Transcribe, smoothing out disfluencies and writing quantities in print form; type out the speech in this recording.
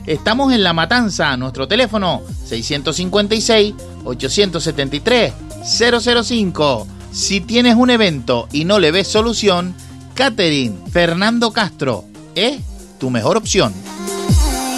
Estamos en La Matanza, nuestro teléfono 656-873-005. Si tienes un evento y no le ves solución, Catering Fernando Castro es tu mejor opción.